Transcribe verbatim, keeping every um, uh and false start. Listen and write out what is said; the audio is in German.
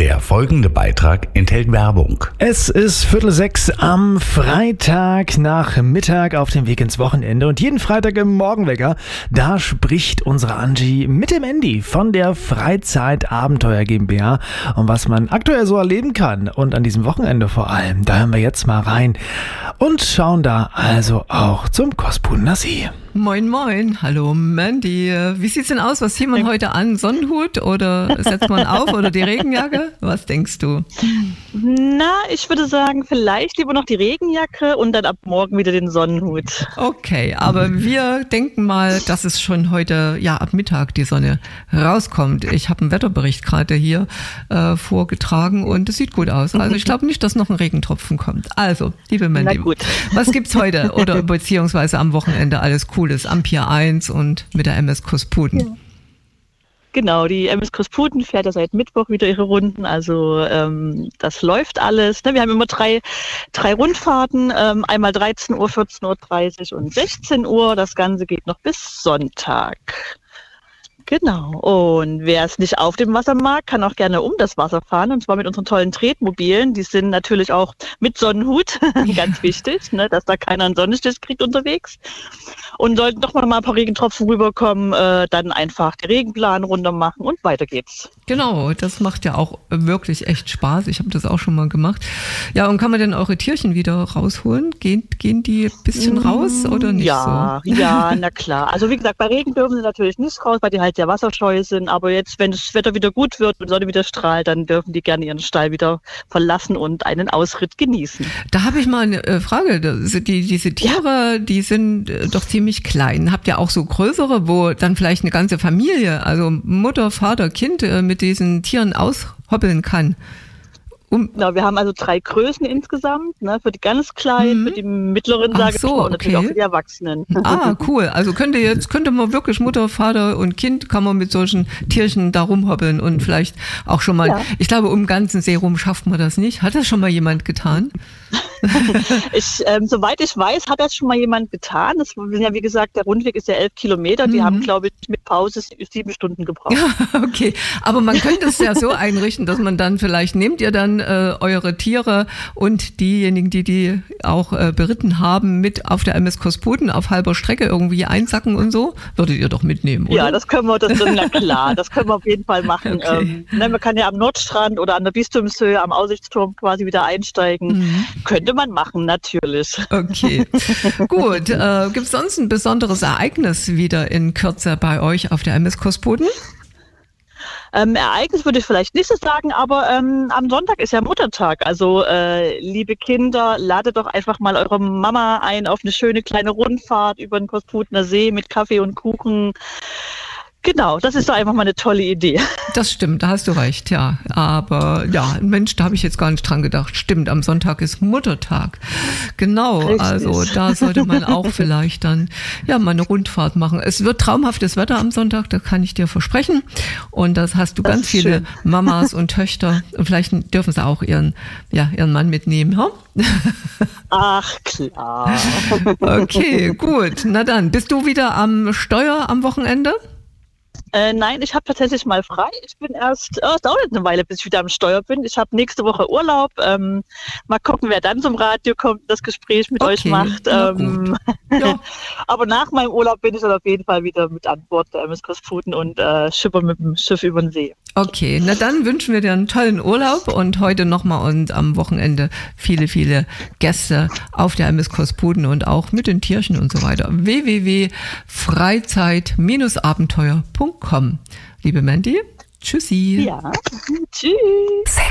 Der folgende Beitrag enthält Werbung. Es ist Viertel sechs am Freitag nach Mittag auf dem Weg ins Wochenende und jeden Freitag im Morgenwecker, da spricht unsere Angie mit dem Andy von der Freizeitabenteuer GmbH und was man aktuell so erleben kann und an diesem Wochenende vor allem. Da hören wir jetzt mal rein und schauen da also auch zum Kospudener See. Moin moin, hallo Mandy. Wie sieht's denn aus? Was zieht man heute an? Sonnenhut oder setzt man auf oder die Regenjacke? Was denkst du? Na, ich würde sagen, vielleicht lieber noch die Regenjacke und dann ab morgen wieder den Sonnenhut. Okay, aber wir denken mal, dass es schon heute, ja, ab Mittag die Sonne rauskommt. Ich habe einen Wetterbericht gerade hier äh, vorgetragen und es sieht gut aus. Also ich glaube nicht, dass noch ein Regentropfen kommt. Also, liebe Mandy, Na gut. Was gibt's heute oder beziehungsweise am Wochenende alles Cooles am Pier eins und mit der M S Kosputen? Ja. Genau, die M S Kosputen fährt ja seit Mittwoch wieder ihre Runden, also ähm, das läuft alles. Ne? Wir haben immer drei, drei Rundfahrten, ähm, einmal dreizehn Uhr, vierzehn Uhr dreißig und sechzehn Uhr. Das Ganze geht noch bis Sonntag. Genau, und wer es nicht auf dem Wasser mag, kann auch gerne um das Wasser fahren, und zwar mit unseren tollen Tretmobilen. Die sind natürlich auch mit Sonnenhut, ganz wichtig, ne, dass da keiner einen Sonnenstich kriegt unterwegs. Und sollten doch mal ein paar Regentropfen rüberkommen, äh, dann einfach die Regenplan runter machen und weiter geht's. Genau, das macht ja auch wirklich echt Spaß. Ich habe das auch schon mal gemacht. Ja, und kann man denn eure Tierchen wieder rausholen? Gehen, gehen die ein bisschen raus oder nicht ja, so? Ja, na klar. Also wie gesagt, bei Regen dürfen sie natürlich nicht raus, weil die halt sehr wasserscheu sind. Aber jetzt, wenn das Wetter wieder gut wird und die Sonne wieder strahlt, dann dürfen die gerne ihren Stall wieder verlassen und einen Ausritt genießen. Da habe ich mal eine Frage. Die, diese Tiere, ja. die sind doch ziemlich klein. Habt ihr auch so größere, wo dann vielleicht eine ganze Familie, also Mutter, Vater, Kind mit diesen Tieren aushoppeln kann? Um genau, wir haben also drei Größen insgesamt, ne, für die ganz Kleinen, mhm. für die Mittleren, sage so, ich mal, und okay. natürlich auch für die Erwachsenen. Ah, cool. Also könnte jetzt, könnte man wirklich Mutter, Vater und Kind, kann man mit solchen Tierchen da rumhoppeln und vielleicht auch schon mal, ja. ich glaube, um den ganzen See rum schafft man das nicht. Hat das schon mal jemand getan? ich, ähm, soweit ich weiß, hat das schon mal jemand getan. Das sind ja, wie gesagt, der Rundweg ist ja elf Kilometer. Die mhm. haben, glaube ich, mit Pause sieben Stunden gebraucht. Ja, okay. Aber man könnte es ja so einrichten, dass man dann vielleicht, nehmt ihr dann äh, eure Tiere und diejenigen, die die auch äh, beritten haben, mit auf der M S Kosputen auf halber Strecke irgendwie einsacken und so? Würdet ihr doch mitnehmen, oder? Ja, das können wir, das, na klar, das können wir auf jeden Fall machen. Okay. Ähm, ne, man kann ja am Nordstrand oder an der Bistumshöhe, am Aussichtsturm quasi wieder einsteigen. Mhm. Könnte man machen, natürlich. Okay, gut. Äh, Gibt es sonst ein besonderes Ereignis wieder in Kürze bei euch auf der M S Kosputen? Ähm, Ereignis würde ich vielleicht nicht so sagen, aber ähm, am Sonntag ist ja Muttertag. Also äh, liebe Kinder, ladet doch einfach mal eure Mama ein auf eine schöne kleine Rundfahrt über den Kosputener See mit Kaffee und Kuchen. Genau, das ist doch einfach mal eine tolle Idee. Das stimmt, da hast du recht, ja. Aber ja, Mensch, da habe ich jetzt gar nicht dran gedacht. Stimmt, am Sonntag ist Muttertag. Genau, richtig. Also da sollte man auch vielleicht dann ja mal eine Rundfahrt machen. Es wird traumhaftes Wetter am Sonntag, das kann ich dir versprechen. Und das hast du das ganz viele schön. Mamas und Töchter. Und vielleicht dürfen sie auch ihren, ja, ihren Mann mitnehmen. Hm? Ach, klar. Okay, gut. Na dann, bist du wieder am Steuer am Wochenende? Äh, nein, ich habe tatsächlich mal frei. Ich bin erst, oh, es dauert eine Weile, bis ich wieder am Steuer bin. Ich habe nächste Woche Urlaub. Ähm, mal gucken, wer dann zum Radio kommt, das Gespräch mit okay, euch macht. Ähm, ja. Aber nach meinem Urlaub bin ich dann auf jeden Fall wieder mit an Bord der M S Kosputen und äh, schipper mit dem Schiff über den See. Okay, na dann wünschen wir dir einen tollen Urlaub und heute nochmal und am Wochenende viele, viele Gäste auf der M S Kosputen und auch mit den Tierchen und so weiter. w w w punkt freizeit abenteuer punkt com. Liebe Mandy, tschüssi. Ja, tschüss.